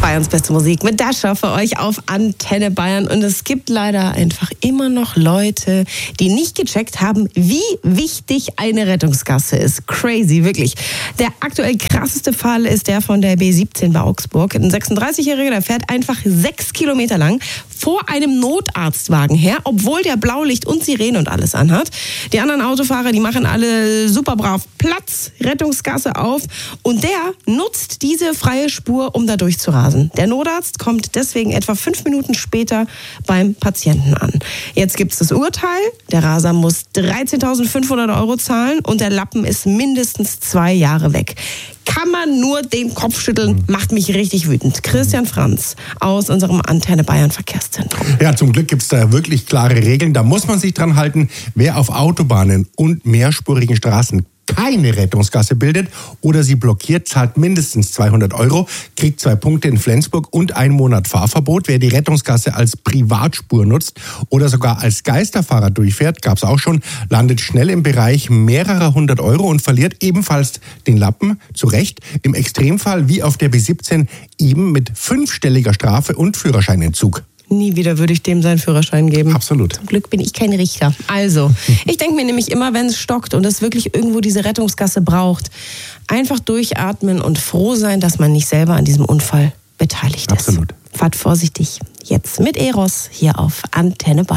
Bayerns beste Musik mit Dasha für euch auf Antenne Bayern. Und es gibt leider einfach immer noch Leute, die nicht gecheckt haben, wie wichtig eine Rettungsgasse ist. Crazy, wirklich. Der aktuell krasseste Fall ist der von der B17 bei Augsburg. Ein 36-Jähriger, der fährt einfach 6 Kilometer lang vor einem Notarztwagen her, obwohl der Blaulicht und Sirene und alles anhat. Die anderen Autofahrer, die machen alle super brav Platz, Rettungsgasse auf, und der nutzt diese freie Spur, um da durchzurasen. Der Notarzt kommt deswegen etwa 5 Minuten später beim Patienten an. Jetzt gibt es das Urteil. Der Raser muss 13.500 € zahlen und der Lappen ist mindestens 2 Jahre weg. Kann man nur den Kopf schütteln, macht mich richtig wütend. Christian Franz aus unserem Antenne Bayern Verkehrszentrum. Ja, zum Glück gibt es da wirklich klare Regeln. Da muss man sich dran halten. Wer auf Autobahnen und mehrspurigen Straßen keine Rettungsgasse bildet oder sie blockiert, zahlt mindestens 200 €, kriegt 2 Punkte in Flensburg und 1 Monat Fahrverbot. Wer die Rettungsgasse als Privatspur nutzt oder sogar als Geisterfahrer durchfährt, gab es auch schon, landet schnell im Bereich mehrerer 100 € und verliert ebenfalls den Lappen. Zu Recht, im Extremfall wie auf der B17 eben mit 5-stelliger Strafe und Führerscheinentzug. Nie wieder würde ich dem seinen Führerschein geben. Absolut. Zum Glück bin ich kein Richter. Also, ich denke mir nämlich immer, wenn es stockt und es wirklich irgendwo diese Rettungsgasse braucht, einfach durchatmen und froh sein, dass man nicht selber an diesem Unfall beteiligt ist. Absolut. Fahrt vorsichtig. Jetzt mit Eros hier auf Antenne Bayern.